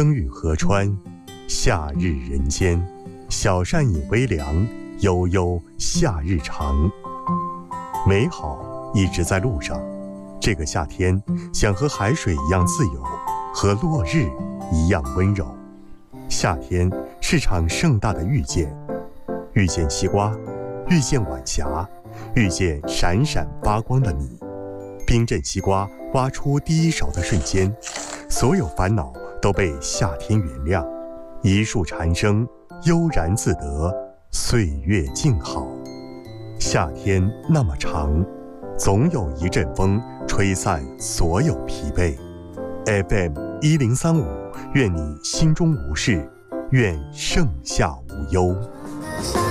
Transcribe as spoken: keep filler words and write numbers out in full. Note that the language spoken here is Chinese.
灯雨河川，夏日人间，小扇饮微凉，悠悠夏日长。美好一直在路上，这个夏天想和海水一样自由，和落日一样温柔。夏天是场盛大的遇见，遇见西瓜，遇见晚霞，遇见闪闪发光的你。冰镇西瓜挖出第一勺的瞬间，所有烦恼都被夏天原谅。一树蝉声，悠然自得，岁月静好。夏天那么长，总有一阵风吹散所有疲惫。F M 一零三五，愿你心中无事，愿盛夏无忧。